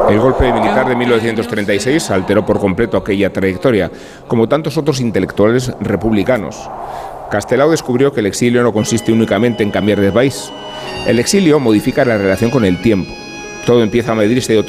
El golpe militar de 1936 alteró por completo aquella trayectoria, como tantos otros intelectuales republicanos. Castelao descubrió que el exilio no consiste únicamente en cambiar de país. El exilio modifica la relación con el tiempo. Todo empieza a medirse de